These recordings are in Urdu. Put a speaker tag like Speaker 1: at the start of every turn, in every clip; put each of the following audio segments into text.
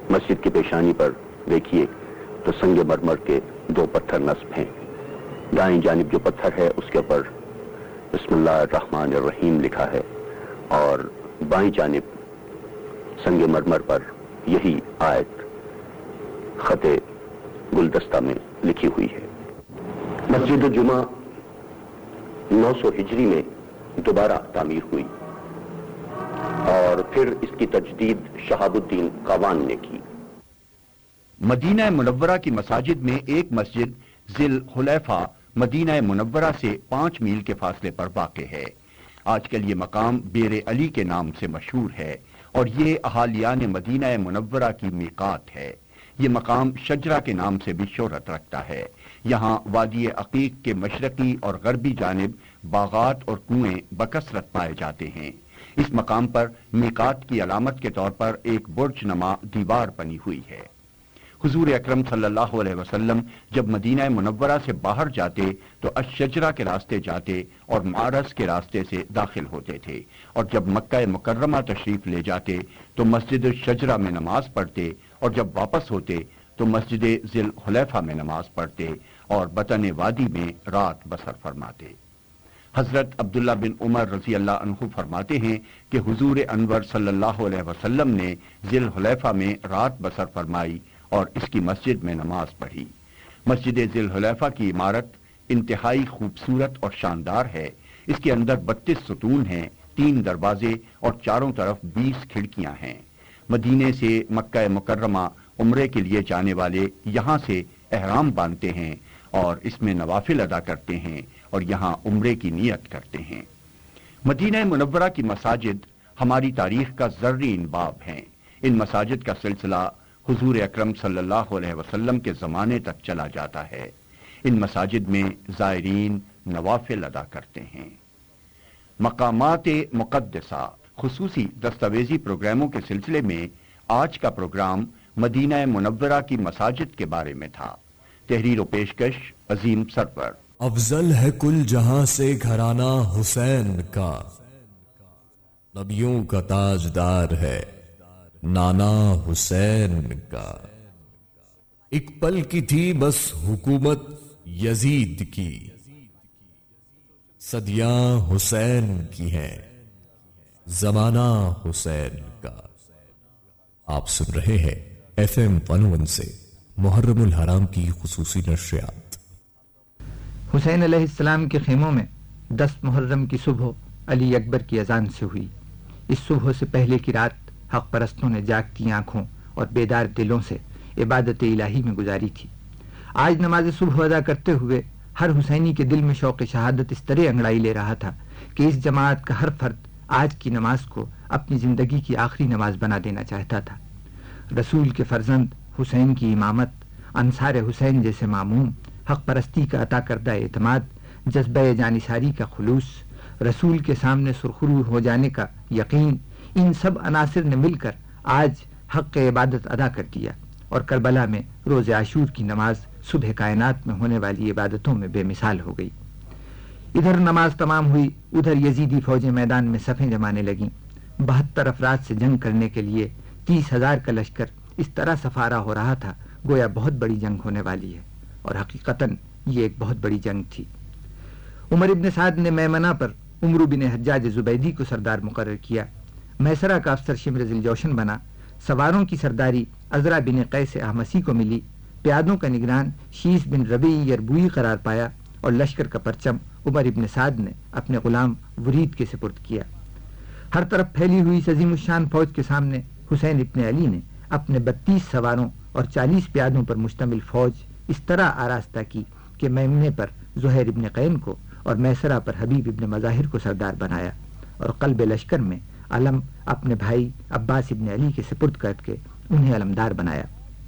Speaker 1: مسجد کی پیشانی پر دیکھیے تو سنگ مرمر کے 2 پتھر نصب ہیں. دائیں جانب جو پتھر ہے اس کے اوپر بسم اللہ الرحمن الرحیم لکھا ہے، اور بائیں جانب سنگ مرمر پر یہی آیت خط گلدستہ میں لکھی ہوئی ہے. مسجد جمعہ 900 ہجری میں دوبارہ تعمیر ہوئی اور پھر اس کی تجدید شہاب الدین قاوان نے کی.
Speaker 2: مدینہ منورہ کی مساجد میں ایک مسجد ذی الحلیفہ مدینہ منورہ سے 5 میل کے فاصلے پر واقع ہے. آج کل یہ مقام بیر علی کے نام سے مشہور ہے اور یہ اہالیان مدینہ منورہ کی میقات ہے. یہ مقام شجرہ کے نام سے بھی شہرت رکھتا ہے. یہاں وادی عقیق کے مشرقی اور غربی جانب باغات اور کنویں بکثرت پائے جاتے ہیں. اس مقام پر میقات کی علامت کے طور پر ایک برج نما دیوار بنی ہوئی ہے. حضور اکرم صلی اللہ علیہ وسلم جب مدینہ منورہ سے باہر جاتے تو الشجرہ کے راستے جاتے اور معرض کے راستے سے داخل ہوتے تھے، اور جب مکہ مکرمہ تشریف لے جاتے تو مسجد الشجرہ میں نماز پڑھتے، اور جب واپس ہوتے تو مسجد ذی الحلیفہ میں نماز پڑھتے اور بطن وادی میں رات بسر فرماتے. حضرت عبداللہ بن عمر رضی اللہ عنہ فرماتے ہیں کہ حضور انور صلی اللہ علیہ وسلم نے ذی الحلیفہ میں رات بسر فرمائی اور اس کی مسجد میں نماز پڑھی. مسجد ذی الحلیفہ کی عمارت انتہائی خوبصورت اور شاندار ہے. اس کے اندر 32 ستون ہیں، 3 دروازے اور چاروں طرف 20 کھڑکیاں ہیں. مدینے سے مکہ مکرمہ عمرے کے لیے جانے والے یہاں سے احرام باندھتے ہیں اور اس میں نوافل ادا کرتے ہیں اور یہاں عمرے کی نیت کرتے ہیں. مدینہ منورہ کی مساجد ہماری تاریخ کا زرعی باب ہیں. ان مساجد کا سلسلہ حضور اکرم صلی اللہ علیہ وسلم کے زمانے تک چلا جاتا ہے. ان مساجد میں زائرین نوافل ادا کرتے ہیں. مقامات مقدسہ خصوصی دستاویزی پروگراموں کے سلسلے میں آج کا پروگرام مدینہ منورہ کی مساجد کے بارے میں تھا. تحریر و پیشکش عظیم سرور.
Speaker 3: افضل ہے کل جہاں سے گھرانہ حسین کا، نبیوں کا تاجدار ہے نانا حسین کا. ایک پل کی تھی بس حکومت یزید کی، صدیاں حسین کی ہیں زمانہ حسین کا. آپ سن رہے ہیں FM 101 سے محرم الحرام کی خصوصی نشریات.
Speaker 4: حسین علیہ السلام کے خیموں میں 10 محرم کی صبح علی اکبر کی اذان سے ہوئی. اس صبح سے پہلے کی رات حق پرستوں نے جاگتی آنکھوں اور بیدار دلوں سے عبادت الہی میں گزاری تھی. آج نماز صبح ادا کرتے ہوئے ہر حسینی کے دل میں شوق شہادت اس طرح انگڑائی لے رہا تھا کہ اس جماعت کا ہر فرد آج کی نماز کو اپنی زندگی کی آخری نماز بنا دینا چاہتا تھا. رسول کے فرزند حسین کی امامت، انصار حسین جیسے معموم، حق پرستی کا عطا کردہ اعتماد، جذبہ جانثاری کا خلوص، رسول کے سامنے سرخرو ہو جانے کا یقین، ان سب عناصر نے مل کر آج حق عبادت ادا کر دیا اور کربلا میں روز عاشور کی نماز صبح کائنات میں ہونے والی عبادتوں میں بے مثال ہو گئی. ادھر نماز تمام ہوئی، ادھر یزیدی فوجیں میدان میں صفیں جمانے لگیں. 72 افراد سے جنگ کرنے کے لیے 30,000 کا لشکر اس طرح سفارہ ہو رہا تھا گویا بہت بڑی جنگ ہونے والی ہے، اور حقیقتاً یہ ایک بہت بڑی جنگ تھی. عمر ابن سعد نے میمنہ پر عمرو بن حجاج زبیدی کو سردار مقرر کیا. میسرہ کا افسر شمر ذی الجوشن بنا. سواروں کی سرداری عزرا بن قیس احمسی کو ملی. پیادوں کا نگران شیس بن ربیع یربوئی قرار پایا اور لشکر کا پرچم عمر ابن سعد نے اپنے غلام ورید کے سپرد کیا. ہر طرف پھیلی ہوئی عظیم الشان فوج کے سامنے حسین ابن علی نے اپنے 32 سواروں اور 40 پیادوں پر مشتمل فوج اس طرح آراستہ کی کہ میمنے پر زہیر ابن قین کو اور میسرہ پر حبیب ابن مظاہر کو سردار بنایا اور قلب لشکر میں علم اپنے بھائی عباس ابن علی کے سپرد کر کے انہیں علمدار بنایا.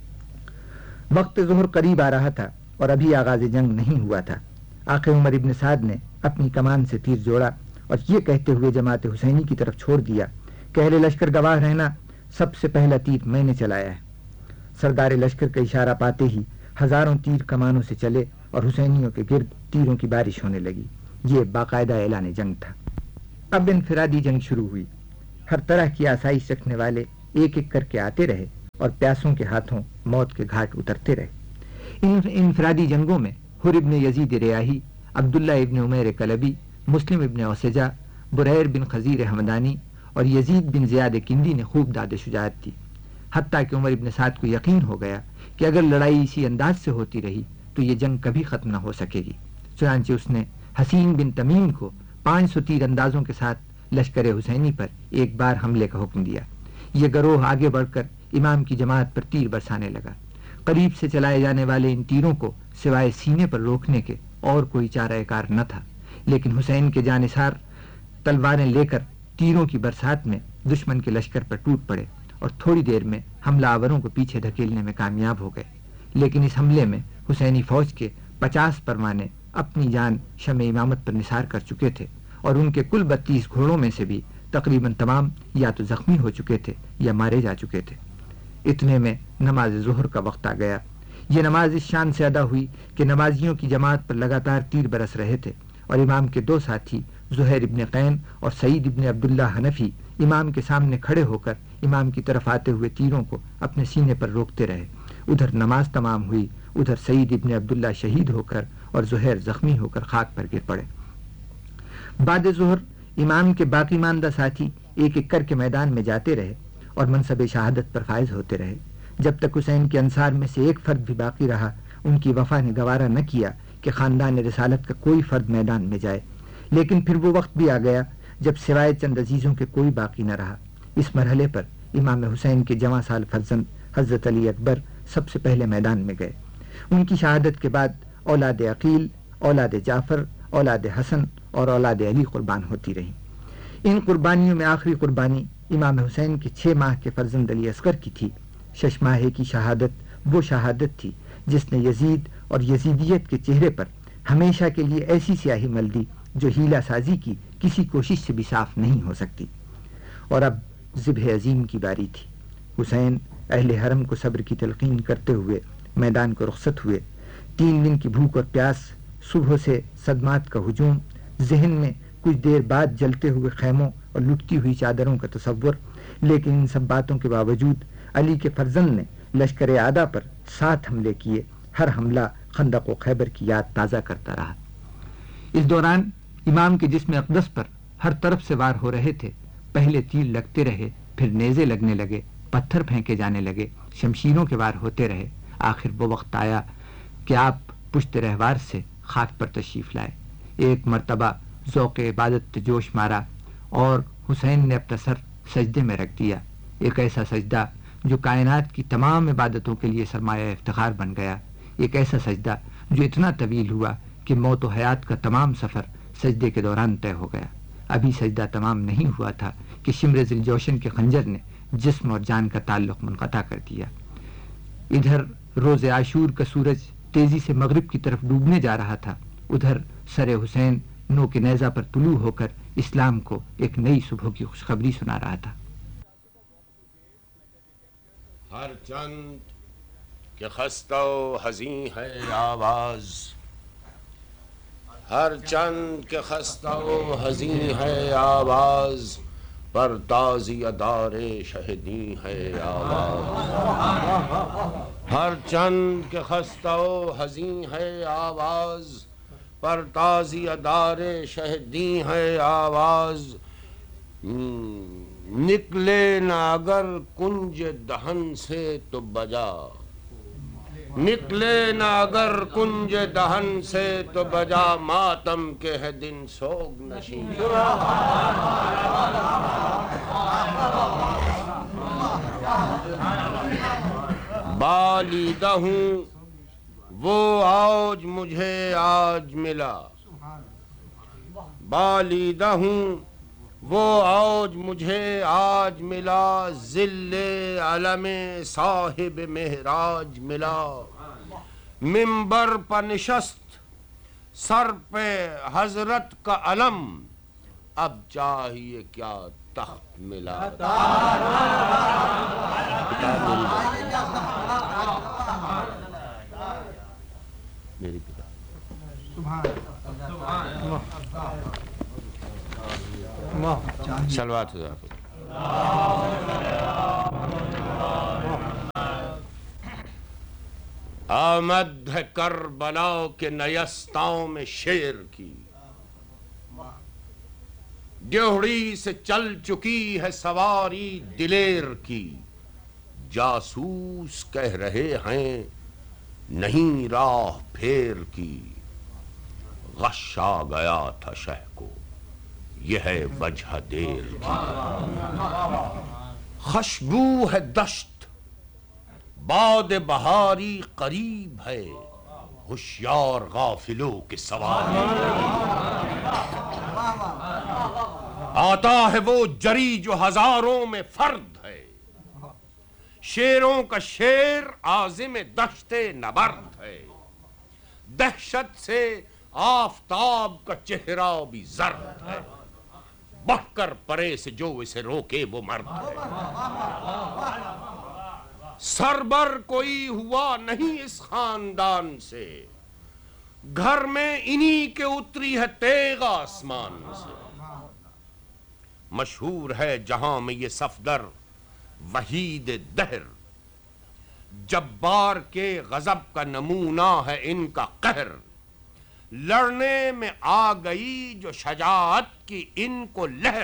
Speaker 4: وقت ظہر قریب آ رہا تھا اور ابھی آغاز جنگ نہیں ہوا تھا. آخر عمر ابن سعد نے اپنی کمان سے تیر جوڑا اور یہ کہتے ہوئے جماعت حسینی کی طرف چھوڑ دیا کہ اہل لشکر گواہ رہنا، سب سے پہلا تیر میں نے چلایا ہے. سردار لشکر کا اشارہ پاتے ہی ہزاروں تیر کمانوں سے چلے اور حسینیوں کے گرد تیروں کی بارش ہونے لگی. یہ باقاعدہ اعلان جنگ تھا. اب انفرادی جنگ شروع ہوئی. ہر طرح کی آسائش رکھنے والے ایک ایک کر کے آتے رہے اور پیاسوں کے ہاتھوں موت کے گھاٹ اترتے رہے۔ ان انفرادی جنگوں میں حر ابن یزید ریاحی، عبداللہ ابن عمیر کلبی، مسلم ابن اوسجہ، بریر بن خزیر حمدانی اور یزید بن زیاد کندی نے خوب داد شجاعت دی، حتیٰ کہ عمر ابن سعد کو یقین ہو گیا کہ اگر لڑائی اسی انداز سے ہوتی رہی تو یہ جنگ کبھی ختم نہ ہو سکے گی۔ چنانچہ اس نے حسین بن تمیم کو 500 تیر اندازوں کے ساتھ لشکر حسینی پر ایک بار حملے کا حکم دیا۔ یہ گروہ آگے بڑھ کر امام کی جماعت پر تیر برسانے لگا۔ قریب سے چلائے جانے والے ان تیروں کو سوائے سینے پر روکنے کے اور کوئی چارہ کار نہ تھا، لیکن حسین کے جانثار تلواریں لے کر تیروں کی برسات میں دشمن کے لشکر پر ٹوٹ پڑے اور تھوڑی دیر میں حملہ آوروں کو پیچھے دھکیلنے میں کامیاب ہو گئے۔ لیکن اس حملے میں حسینی فوج کے 50 پروانے اپنی جان شمع امامت پر نثار کر چکے تھے اور ان کے کل 32 گھوڑوں میں سے بھی تقریباً تمام یا تو زخمی ہو چکے تھے یا مارے جا چکے تھے۔ اتنے میں نماز ظہر کا وقت آ گیا۔ یہ نماز اس شان سے ادا ہوئی کہ نمازیوں کی جماعت پر لگاتار تیر برس رہے تھے اور امام کے 2 ساتھی زہیر ابن قین اور سعید ابن عبداللہ حنفی امام کے سامنے کھڑے ہو کر امام کی طرف آتے ہوئے تیروں کو اپنے سینے پر روکتے رہے۔ ادھر نماز تمام ہوئی، ادھر سعید ابن عبداللہ شہید ہو کر اور زہیر زخمی ہو کر خاک پر گر پڑے۔ بعد ظہر امام کے باقی ماندہ ساتھی ایک ایک کر کے میدان میں جاتے رہے اور منصب شہادت پر فائز ہوتے رہے، جب تک حسین کے انصار میں سے ایک فرد بھی باقی رہا۔ ان کی وفا نے گوارا نہ کیا کہ خاندان رسالت کا کوئی فرد میدان میں جائے، لیکن پھر وہ وقت بھی آ گیا جب سوائے چند عزیزوں کے کوئی باقی نہ رہا۔ اس مرحلے پر امام حسین کے جوان سال فرزند حضرت علی اکبر سب سے پہلے میدان میں گئے۔ ان کی شہادت کے بعد اولاد عقیل، اولاد جعفر، اولاد حسن اور اولاد علی قربان ہوتی رہیں۔ ان قربانیوں میں آخری قربانی امام حسین کے 6 ماہ کے فرزند علی اصغر کی تھی۔ 6 ماہے کی شہادت وہ شہادت تھی جس نے یزید اور یزیدیت کے چہرے پر ہمیشہ کے لیے ایسی سیاہی مل دی جو ہیلہ سازی کی کسی کوشش سے بھی صاف نہیں ہو سکتی۔ اور اب ذبح عظیم کی باری تھی۔ حسین اہل حرم کو صبر کی تلقین کرتے ہوئے میدان کو رخصت ہوئے۔ 3 دن کی بھوک اور پیاس، صبح سے صدمات کا ہجوم، ذہن میں کچھ دیر بعد جلتے ہوئے خیموں اور لٹتی ہوئی چادروں کا تصور، لیکن ان سب باتوں کے باوجود علی کے فرزند نے لشکر اعداء پر 7 حملے کیے۔ ہر حملہ خندق و خیبر کی یاد تازہ کرتا رہا۔ اس دوران امام کے جسم اقدس پر ہر طرف سے وار ہو رہے تھے۔ پہلے تیر لگتے رہے، پھر نیزے لگنے لگے، پتھر پھینکے جانے لگے، شمشیروں کے وار ہوتے رہے۔ آخر وہ وقت آیا کہ آپ پشت رہوار سے خاک پر تشریف لائے۔ ایک مرتبہ ذوق عبادت جوش مارا اور حسین نے اپنا سر سجدے میں رکھ دیا، ایک ایسا سجدہ جو کائنات کی تمام عبادتوں کے لیے سرمایہ افتخار بن گیا، ایک ایسا سجدہ جو اتنا طویل ہوا کہ موت و حیات کا تمام سفر سجدے کے دوران طے ہو گیا۔ ابھی سجدہ تمام نہیں ہوا تھا کہ شمر ذی الجوشن کے خنجر نے جسم اور جان کا تعلق منقطع کر دیا۔ ادھر روز عاشور کا سورج تیزی سے مغرب کی طرف ڈوبنے جا رہا تھا، ادھر سر حسین نو کے نیزہ پر طلوع ہو کر اسلام کو ایک نئی صبح کی خوشخبری سنا رہا تھا۔
Speaker 5: ہر چند کہ خستہ و حزین ہے آواز، ہر چند کہ خستہ و حزین ہے آواز، پر تازی دار شہدی ہے آواز۔ ہر چند کہ خستہ و حزین ہے آواز، پر تازی دار شہدی ہے آواز۔ نکلے نہ اگر کنج دہن سے تو بجا، نکلے نہ اگر کنج دہن سے تو بجا، ماتم کے ہے دن سوگ نشین۔ بالیدہ ہوں وہ آج مجھے آج ملا، بالیدہ ہوں وہ آج مجھے آج ملا، ذل علم صاحب مہراج ملا۔ منبر پر نشست سر پہ حضرت کا علم، اب چاہیے کیا تخت ملا۔ میری صلوات آمد ہے کربلا کے نیستاؤں میں شیر کی، ڈیوڑی سے چل چکی ہے سواری دلیر کی، جاسوس کہہ رہے ہیں نہیں راہ پھیر کی، غش آ گیا تھا شہ کو یہ ہے وجہ دیر کی، خوشبو ہے دشت باد بہاری قریب ہے، ہوشیار غافلوں کے سواری آتا ہے وہ جری جو ہزاروں میں فرد ہے، شیروں کا شیر عازم دشت نبرد ہے، دہشت سے آفتاب کا چہرہ بھی زرد ہے، بڑھ کر پرے سے جو اسے روکے وہ مرد ہے، سربر کوئی ہوا نہیں اس خاندان سے، گھر میں انہی کے اتری ہے تیغ آسمان سے، مشہور ہے جہاں میں یہ صفدر وحید دہر، جبار کے غضب کا نمونہ ہے ان کا قہر، لڑنے میں آ گئی جو شجاعت کی ان کو لہر،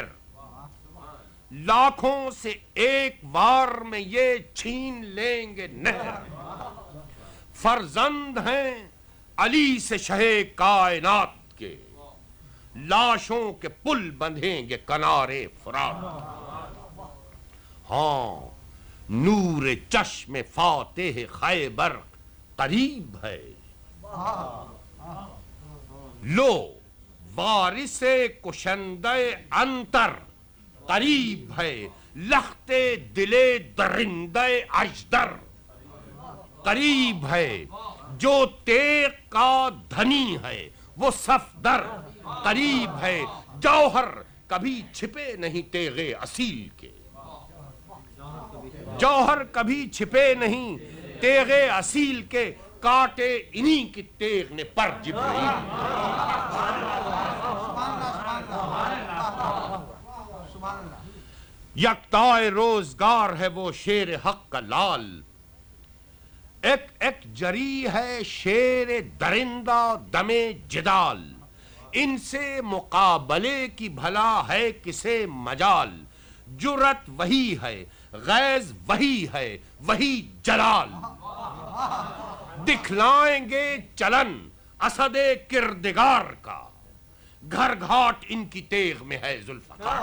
Speaker 5: لاکھوں سے ایک بار میں یہ چھین لیں گے نہر، فرزند ہیں علی سے شہ کائنات کے، لاشوں کے پل بندھیں گے کنارے فرات، ہاں نور چشم فاتح خیبر قریب ہے، لو وارث کشندہ انتر قریب ہے، لخت دل درندہ اجدر قریب ہے، جو تیغ کا دھنی ہے وہ صفدر قریب ہے، جوہر کبھی چھپے نہیں تیغ اصیل کے، جوہر کبھی چھپے نہیں تیغ اصیل کے، کاٹے انہی کی تیغ نے پر جبریل، یکتائے روزگار ہے وہ شیر حق کا لال، ایک ایک جری ہے شیر درندہ دم جدال، ان سے مقابلے کی بھلا ہے کسے مجال، جرت وہی ہے غیظ وہی ہے وہی جلال، دکھلائیں گے چلن اسد کردگار کا، گھر گھاٹ ان کی تیغ میں ہے ذوالفقار،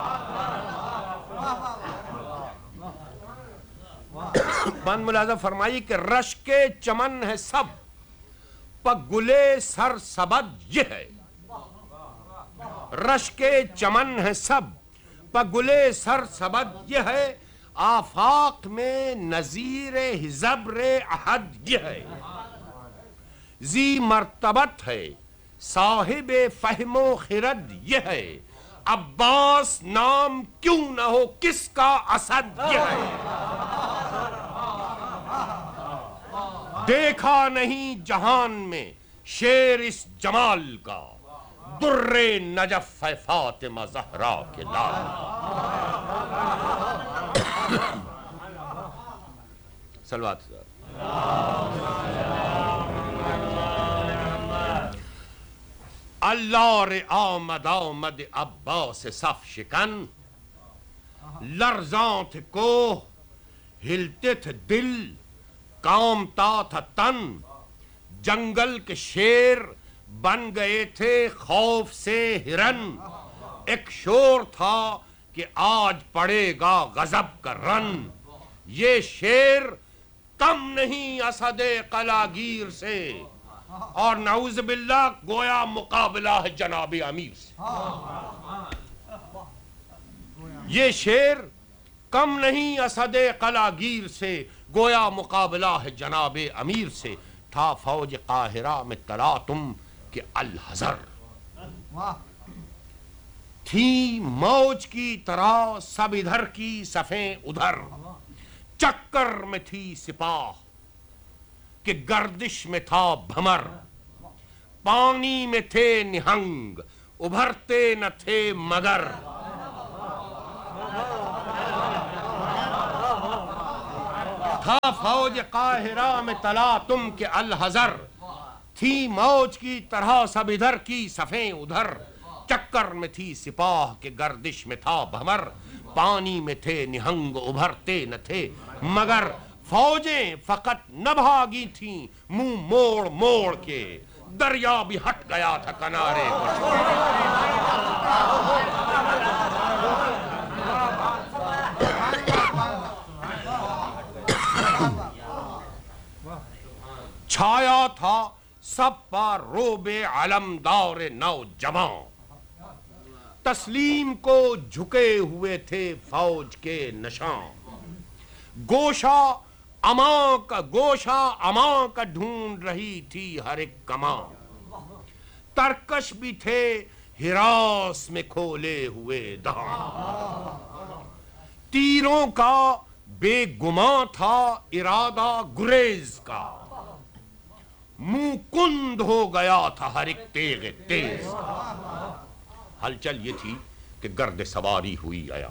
Speaker 5: بند ملاحظہ فرمائی کہ رشک چمن ہے سب پا گلے سر سبد یہ ہے، رشک چمن ہے سب پا گلے سر سبد یہ ہے، آفاق میں نظیر حزبر احد یہ ہے، ذی مرتبت ہے صاحب فہم و خرد یہ ہے، عباس نام کیوں نہ ہو کس کا اسد یہ ہے، دیکھا نہیں جہان میں شیر اس جمال کا، در نجف ہے فاطمہ زہرا کے لال، صلوات اللہ رے آمد آمد عباس صف شکن، لرزاں تھے کوہ ہلتے تھے دل کامتا تھا تن، جنگل کے شیر بن گئے تھے خوف سے ہرن، ایک شور تھا کہ آج پڑے گا غضب کا رن، یہ شیر کم نہیں اسد قلاگیر سے، اور نعوذ باللہ گویا مقابلہ ہے جناب امیر سے، یہ شیر کم نہیں اسد قلاگیر سے، گویا مقابلہ ہے جناب امیر سے، تھا فوج قاہرہ میں تلاطم کے الحذر، تھی موج کی طرح سب ادھر کی صفیں ادھر، چکر میں تھی سپاہ کہ گردش میں تھا بھمر، پانی میں تھے نہنگ ابھرتے نہ تھے مگر، تھا فوج قاہرہ میں تلا تم کے الحذر، تھی موج کی طرح سب ادھر کی صفیں ادھر، چکر میں تھی سپاہ کے گردش میں تھا بھمر، پانی میں تھے نہنگ ابھرتے نہ تھے مگر، فوجیں فقط نہ بھاگی تھیں منہ موڑ موڑ کے، دریا بھی ہٹ گیا تھا کنارے کو۔ چھایا تھا سب پر روب علمدار نوجوان، تسلیم کو جھکے ہوئے تھے فوج کے نشان، گوشہ امان کا ڈھونڈ رہی تھی ہر ایک کمان، ترکش بھی تھے ہراس میں کھولے ہوئے دہان، تیروں کا بے گماں تھا ارادہ گریز کا، منہ کند ہو گیا تھا ہر ایک تیغ تیز کا۔ ہلچل یہ تھی کہ گرد سواری ہوئی آیا،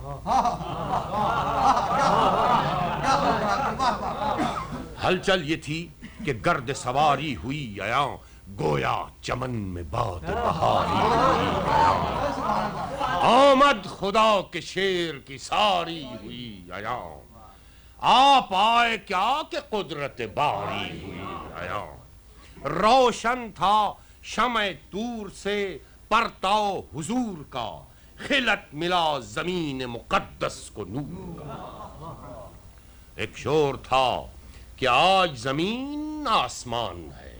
Speaker 5: ہلچل یہ تھی کہ گرد سواری ہوئی آیا، گویا چمن میں باد بہاری ہوئی آیا، آمد خدا کے شیر کی ساری ہوئی آیا، آپ آئے کیا کہ قدرت باری ہوئی آیا، روشن تھا شمع طور سے پرتاؤ حضور کا، خلت ملا زمین مقدس کو نور کا، ایک شور تھا کہ آج زمین آسمان ہے،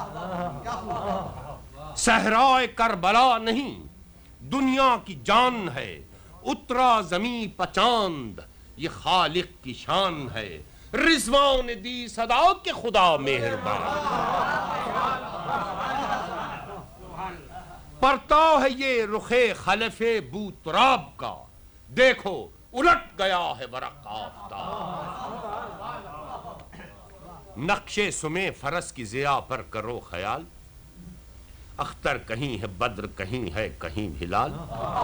Speaker 5: صحرائے کربلا نہیں دنیا کی جان ہے، اترا زمین پچاند یہ خالق کی شان ہے، رضوان نے دی صدا کہ خدا مہربان، پرتاؤ ہے یہ رخ خلف بوتراب کا، دیکھو الٹ گیا ہے ورق آفتاب، نقشے سمے فرس کی ضیا پر کرو خیال، اختر کہیں ہے بدر کہیں ہے کہیں ہلال،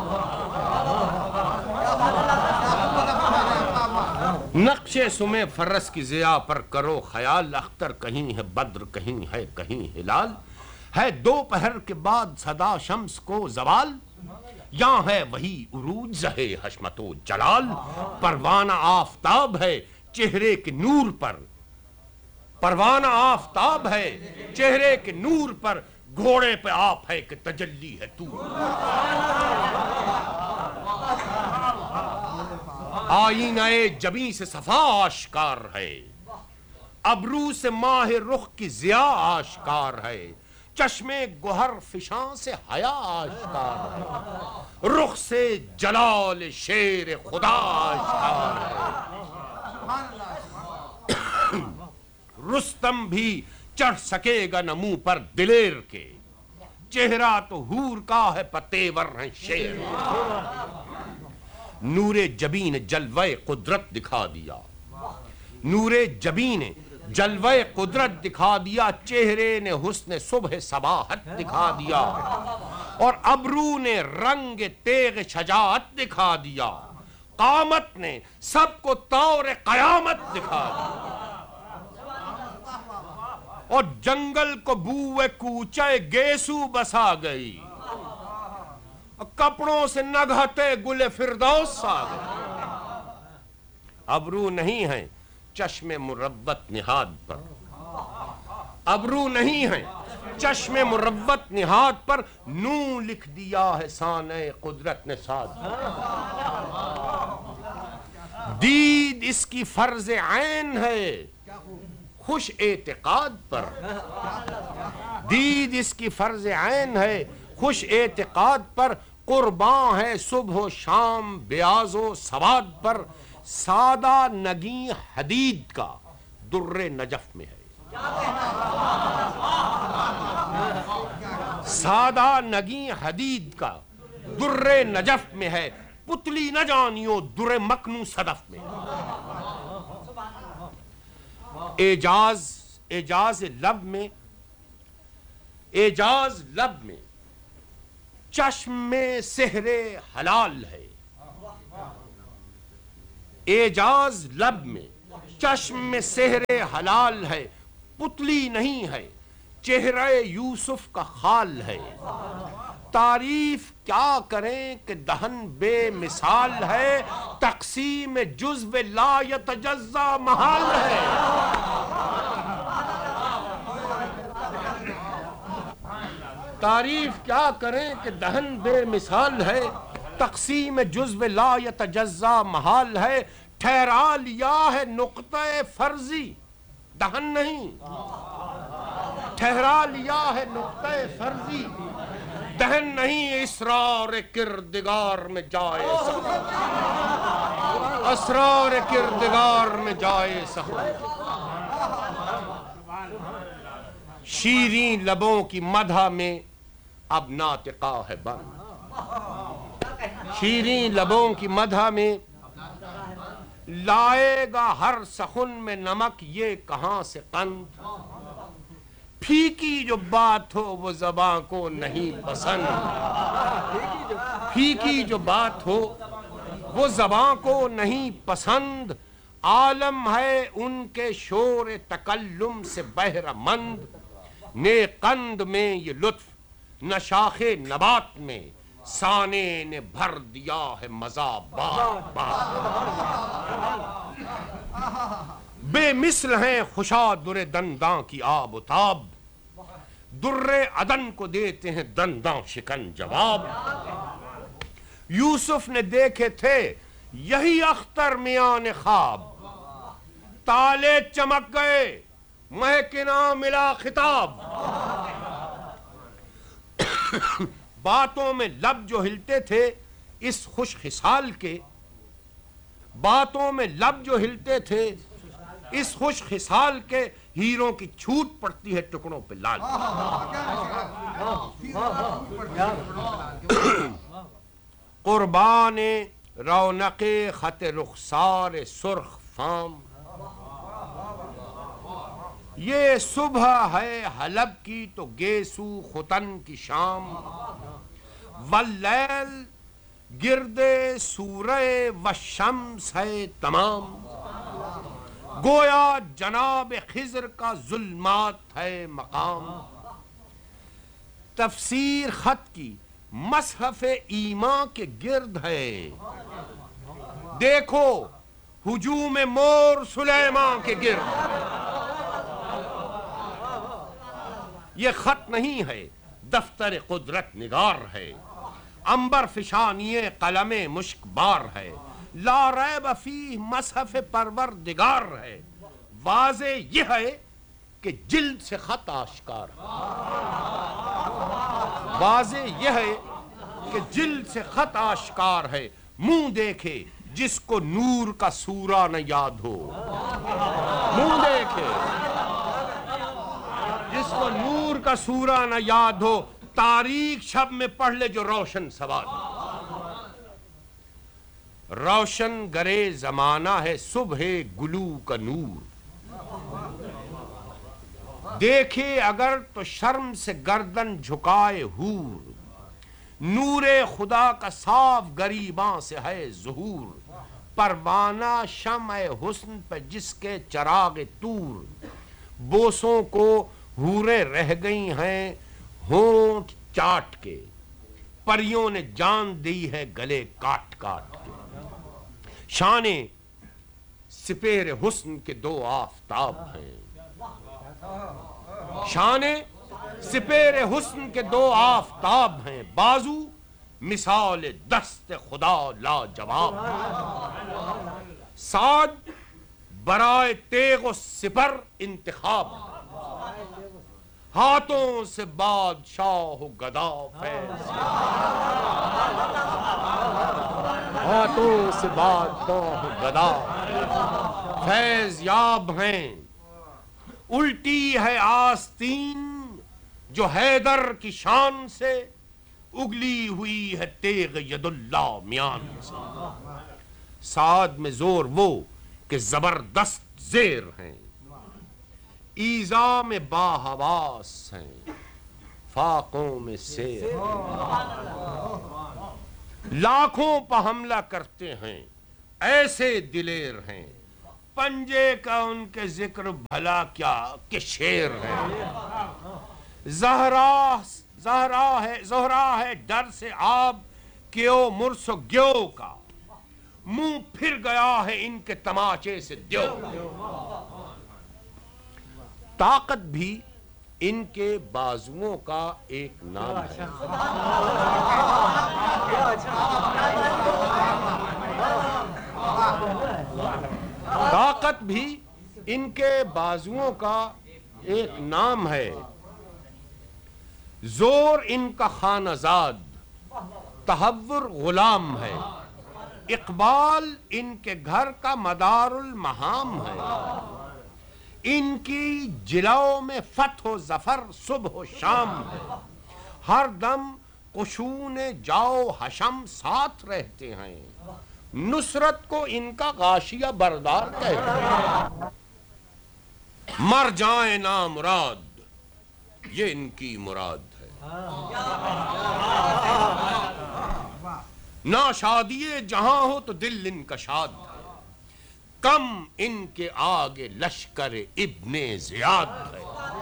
Speaker 5: نقشے سمے فرس کی ضیا پر کرو خیال، اختر کہیں ہے بدر کہیں ہے کہیں ہلال، ہے دوپہر کے بعد صدا شمس کو زوال، یہاں ہے وہی عروج زہے حشمت و جلال، پروانہ آفتاب ہے چہرے کے نور پر، پروانہ آفتاب ہے چہرے کے نور پر، گھوڑے پہ آپ ہے کہ تجلی ہے تو، آئینہ جبیں سے صفا آشکار ہے، ابرو سے ماہ رخ کی ضیا آشکار ہے، چشمے گوہر فشاں سے حیا آشکار ہے، رخ سے جلال شیر خدا آشکار ہے، رستم بھی چڑھ سکے گا نہ منہ پر دلیر کے، چہرہ تو حور کا ہے پتیور ہے شیر، نور جبین نے جلوہ قدرت دکھا دیا، نور جبین نے جلوہ قدرت دکھا دیا، چہرے نے حسن صبح صباحت دکھا دیا، اور ابرو نے رنگ تیغ شجاعت دکھا دیا، قامت نے سب کو طور قیامت دکھا دیا، اور جنگل کو بوئے کوچے گیسو بسا گئی، کپڑوں سے نگہتے گل فردوس آ گئے، ابرو نہیں ہے چشم مروت نہاد پر، ابرو نہیں ہے چشم مروت نہاد پر، نو لکھ دیا ہے سانع قدرت نے ساتھ، دید اس کی فرض عین ہے خوش اعتقاد پر، دید اس کی فرض عین ہے خوش اعتقاد پر، قرباں ہے صبح و شام بیاض و سواد پر، سادہ نگیں حدید کا در نجف میں ہے، سادہ نگیں حدید کا در نجف میں ہے، پتلی نہ جانیو در مکنوں صدف میں، اعجاز لب میں چشم میں سحر حلال ہے، اعجاز لب میں چشم میں سحر حلال ہے، پتلی نہیں ہے، چہرہ یوسف کا خال ہے۔ تعریف کیا کریں کہ دہن بے مثال ہے، تقسیم جزو لا یتجزا محال ہے۔ تعریف کیا کریں کہ دہن بے مثال ہے، تقسیم جزو لا یتجزا محال ہے۔ ٹھہرا لیا ہے نقطہ فرضی، دہن نہیں، ٹھہرا لیا ہے نقطہ فرضی، دہن نہیں، اسرار کردگار میں جائے سخن، اسرار کردگار میں جائے سخن۔ شیریں لبوں کی مدح میں اب ناطقہ ہے بند، شیریں لبوں کی مدح میں لائے گا ہر سخن میں نمک، یہ کہاں سے قند۔ پھیکی جو بات ہو وہ زباں کو نہیں پسند، پھیکی جو بات ہو وہ زباں کو نہیں پسند۔ عالم ہے ان کے شور تکلم سے بہرہ مند، نے قند میں یہ لطف نہ شاخ نبات میں، سانے نے بھر دیا ہے مزہ بات بات۔ بے مثل ہیں خوشا در دنداں کی آب و تاب، در عدن کو دیتے ہیں دنداں شکن جواب۔ یوسف نے دیکھے تھے یہی اختر میان خواب، تالے چمک گئے مہکنا ملا خطاب۔ باتوں میں لب جو ہلتے تھے اس خوش خصال کے، باتوں میں لب جو ہلتے تھے اس خوش خصال کے، ہیروں کی چھوٹ پڑتی ہے ٹکڑوں پہ لال۔ قربان رونق خط رخسار سرخ فام، یہ صبح ہے حلب کی تو گیسو ختن کی شام، واللیل گرد سورہ والشمس ہے تمام، گویا جناب خضر کا ظلمات ہے مقام۔ تفسیر خط کی مصحف ایمان کے گرد ہے، دیکھو ہجوم مور سلیمان کے گرد۔ یہ خط نہیں ہے دفتر قدرت نگار ہے، عنبر فشانی قلم مشک بار ہے، لا ریب فیہ مصحف پروردگار ہے۔ واضح یہ ہے کہ جلد سے خط آشکار ہے، واضح یہ ہے کہ جلد سے خط آشکار ہے۔ منہ دیکھے جس کو نور کا سورہ نہ یاد ہو، منہ دیکھے جس کو نور کا سورہ نہ یاد ہو، تاریک شب میں پڑھ لے جو روشن سواد۔ روشن گرے زمانہ ہے صبح گلو کا نور، دیکھے اگر تو شرم سے گردن جھکائے حور، نور خدا کا صاف گریباں سے ہے ظہور، پروانہ شمع حسن پہ جس کے چراغ طور، بوسوں کو حوریں رہ گئی ہیں ہونٹ چاٹ کے، پریوں نے جان دی ہے گلے کاٹ کاٹ کے۔ شانے سپہر حسن کے دو آفتاب ہیں، شانے سپہر حسن کے دو آفتاب ہیں، بازو مثال دست خدا لاجواب، سعد برائے تیغ و سپر انتخاب، ہاتھوں سے بادشاہ و گدا فیض، ہاتھوں سے بادشاہ و گدا فیض یاب ہیں۔ الٹی ہے آستین جو حیدر کی شان سے، اگلی ہوئی ہے تیغ ید اللہ میان سے۔ سعد میں زور وہ کہ زبردست زیر ہیں، ایذا میں باحواس ہیں، فاقوں میں سیر ہیں، لاکھوں پہ حملہ کرتے ہیں ایسے دلیر ہیں، پنجے کا ان کے ذکر بھلا کیا کہ شیر ہے. زہرا ہے ڈر سے آب کیو مرس و گیو کا, منہ پھر گیا ہے ان کے تماچے سے دیو. طاقت بھی ان کے بازوؤں کا ایک نام ہے. طاقت بھی ان کے بازوؤں کا ایک نام ہے. زور ان کا خانہ زاد, تہور غلام ہے. اقبال ان کے گھر کا مدار المہام ہے. ان کی جلو میں فتح و ظفر صبح و شام ہے. ہر دم قشون جاؤ حشم ساتھ رہتے ہیں. نصرت کو ان کا غاشیہ بردار کہتے ہیں. مر جائیں نامراد یہ ان کی مراد ہے. نہ شادی جہاں ہو تو دل ان کا شاد ہے. کم ان کے آگے لشکر ابن زیاد ہے.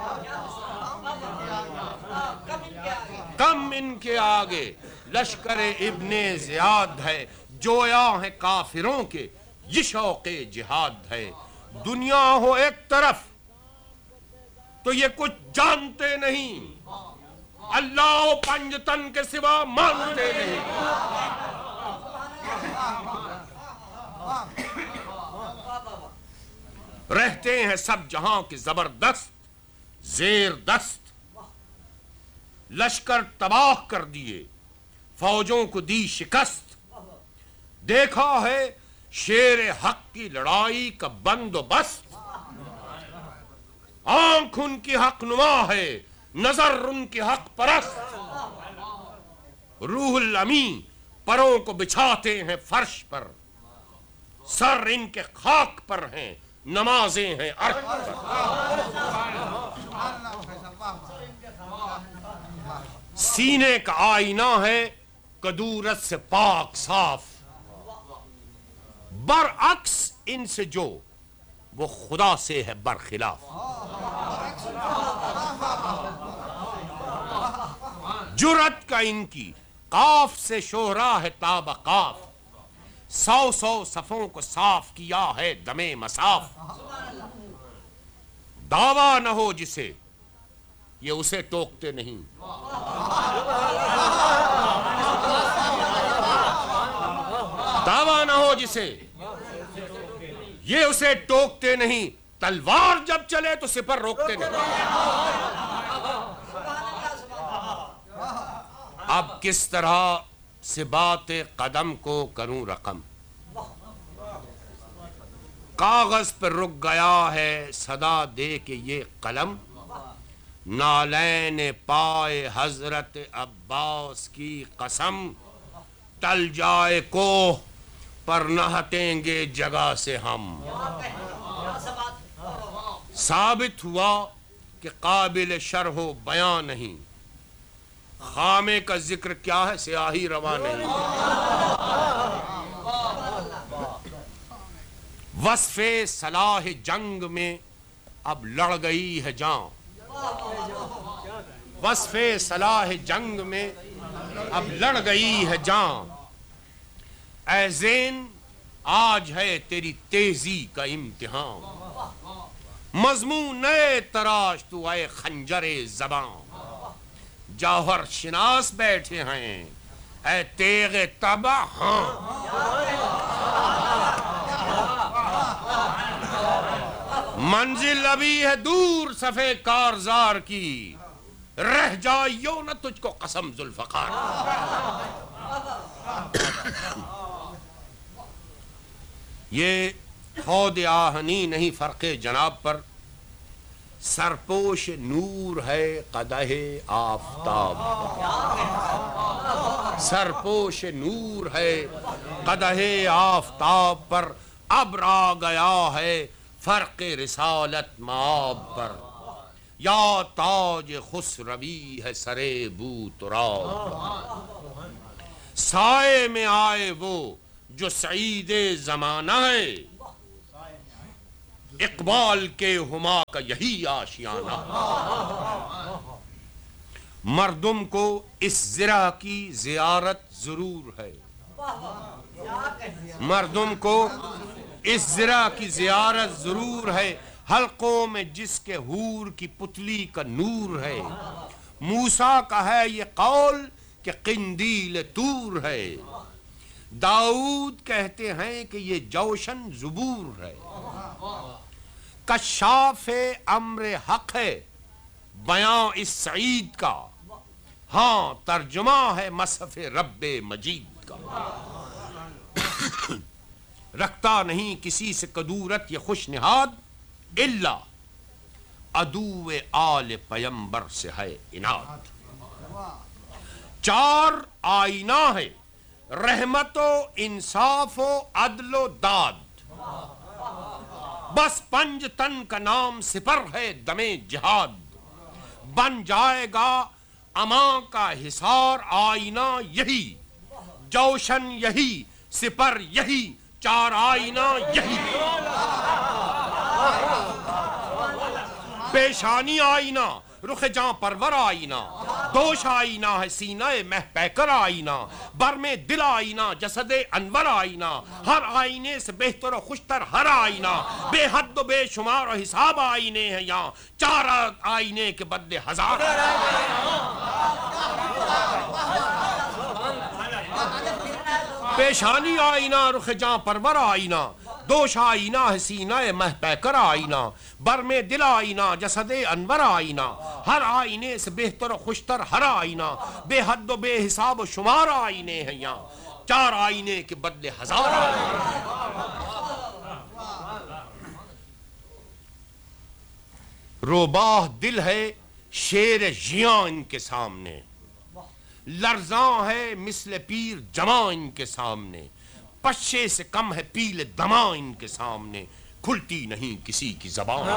Speaker 5: کم ان کے آگے لشکر ابن زیاد ہے. جویا ہیں کافروں کے یہ شوق جہاد ہے. دنیا ہو ایک طرف تو یہ کچھ جانتے نہیں, اللہ و پنجتن کے سوا مانتے نہیں. رہتے ہیں سب جہاں کے زبردست زیر دست. لشکر تباہ کر دیے فوجوں کو دی شکست. دیکھا ہے شیر حق کی لڑائی کا بندوبست. آنکھ ان کی حق نما ہے نظر ان کی حق پرست. روح الامی پروں کو بچھاتے ہیں فرش پر. سر ان کے خاک پر ہیں نمازیں ہیں عرش پر. سینے کا آئینہ ہے کدورت سے پاک صاف. برعکس ان سے جو وہ خدا سے ہے برخلاف. جرأت کا ان کی قاف سے شہرا ہے تاب قاف. 100 صفوں کو صاف کیا ہے دم مصاف. دعویٰ نہ ہو جسے یہ اسے ٹوکتے نہیں. دعویٰ نہ ہو جسے یہ اسے ٹوکتے نہیں. تلوار جب چلے تو سپر روکتے نہیں. اب کس طرح سے بات قدم کو کروں رقم. کاغذ پر رک گیا ہے صدا دے کے یہ قلم. نالین پائے حضرت عباس کی قسم. ٹل جائے کوہ پر نہ ہٹیں گے جگہ سے ہم. ثابت ہوا کہ قابل شرح و بیان نہیں. خامے کا ذکر کیا ہے سیاہی روا نہیں. وصف صلاح جنگ میں اب لڑ گئی ہے جان. وصف صلاح جنگ میں اب لڑ گئی ہے جان. اے زین آج ہے تیری تیزی کا امتحان. مضمون نئے تراش تو اے خنجر زبان. جوہر شناس بیٹھے ہیں اے تیغ تباہ. ہاں منزل ابھی ہے دور صفے کارزار کی. رہ جائیو نہ تجھ کو قسم ذوالفقار. یہ خود آہنی نہیں فرق جناب پر. سرپوش نور ہے قدح آفتاب. سرپوش نور ہے قدح آفتاب پر. اب آ گیا ہے فرق رسالت مآب پر. یا تاج خسروی ہے سرے بو تراب. سائے میں آئے وہ جو سعید زمانہ ہے. اقبال کے ہما کا یہی آشیانہ. مردم کو اس زرہ کی زیارت ضرور ہے. مردم کو اس زرہ کی زیارت ضرور ہے. حلقوں میں جس کے حور کی پتلی کا نور ہے. موسیٰ کا ہے یہ قول کہ قندیل طور ہے. داؤد کہتے ہیں کہ یہ جوشن زبور ہے. کشاف امر حق ہے بیاں اس سعید کا. ہاں ترجمہ ہے مصحف رب مجید کا. رکھتا نہیں کسی سے کدورت یہ خوش نہاد الا عدو آل پیمبر سے ہے اناد. چار آئینہ ہے رحمت و انصاف و عدل و داد. بس پنج تن کا نام سپر ہے دم جہاد. بن جائے گا اما کا حصار آئینہ یہی. جوشن یہی سپر یہی چار آئینہ یہی. پیشانی آئینہ رخ جاں پرور آئینہ. دوش آئینہ ہے سینہ مہ پیکر آئینہ. برم دل آئینہ جسد انور آئینہ. ہر آئینے سے بہتر و خوشتر ہر آئینہ. بے حد و بے شمار و حساب آئینے ہیں یہاں. چار آئینے کے بدلے ہزار. پیشانی آئینہ رخ جاں پرور آئینہ. دوش آئینہ ہے سینہ مہ پیکر آئینہ. برم دل آئینہ جسد انور آئینہ. ہر آئینے سے بہتر و خوشتر ہر آئینہ. بے حد و بے حساب و شمار آئینے ہیں یہاں. چار آئینے کے بدلے ہزار آئینے. روباہ دل ہے شیر ژیاں ان کے سامنے. لرزاں ہے مثل پیر جماں ان کے سامنے. پشے سے کم ہے پیل دماں ان کے سامنے. کھلتی نہیں کسی کی زبان.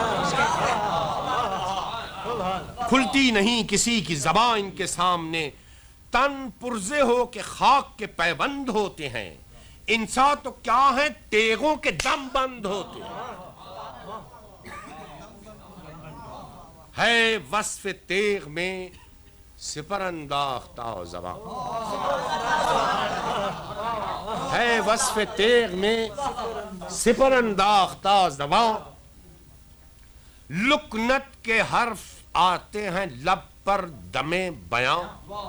Speaker 5: کھلتی نہیں کسی کی زبان ان کے سامنے. تن پرزے ہو کے خاک کے پیبند ہوتے ہیں. انسان تو کیا ہے تیغوں کے دم بند ہوتے ہیں. ہے وصف تیغ میں سپر انداختہ زبان. ہے وصف تیغ میں سپر انداختہ زبان. لکنت کے حرف آتے ہیں لب پر دم بیاں.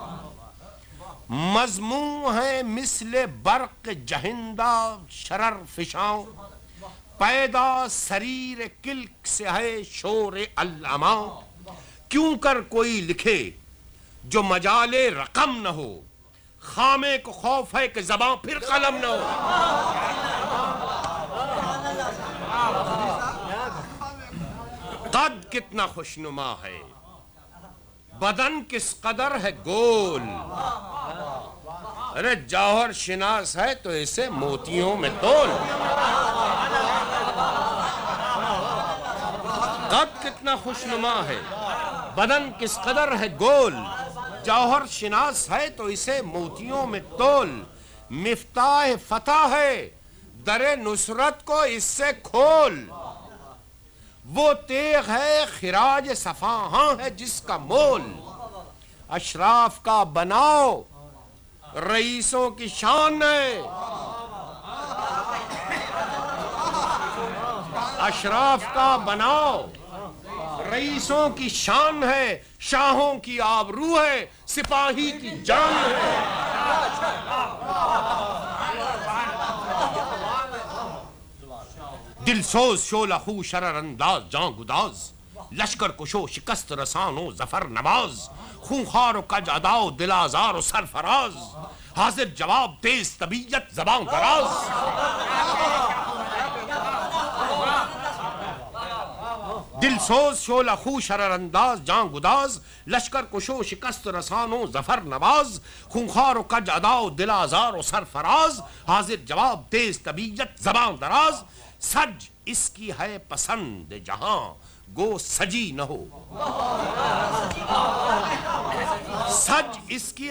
Speaker 5: مضمون ہے مثل برق جہندہ شرر فشاں. پیدا سریر کلک سے ہے شور العماں. کیوں کر کوئی لکھے جو مجال رقم نہ ہو. خامے کو خوف ہے کہ زباں پھر قلم نہ ہو. قد کتنا خوشنما ہے بدن کس قدر ہے گول. ارے جوہر شناس ہے تو اسے موتیوں میں تول. قد کتنا خوشنما ہے بدن کس قدر ہے گول. جوہر شناس ہے تو اسے موتیوں میں تول. مفتاح فتح ہے در نصرت کو اس سے کھول. وہ تیغ ہے خراج صفاہاں ہے جس کا مول. اشراف کا بناؤ رئیسوں کی شان ہے. اشراف کا بناؤ رئیسوں کی شان ہے. شاہوں کی آبرو ہے سپاہی کی جان ہے. دل سوز شعلہ خو شرر انداز جاں گداز. لشکر کشو شکست رسانو ظفر نواز. خونخوار و کج اداؤ دل آزار و سرفراز. حاضر جواب تیز طبیعت زبان دراز. دل سوز شعلہ خو شرر انداز جاں گداز. لشکر کشو شکست رسانو ظفر نواز. خونخوار و کج اداؤ دل آزار و سرفراز. حاضر جواب تیز طبیعت زبان دراز. سج اس کی ہے پسند جہاں گو سجی نہ ہو. سج اس کی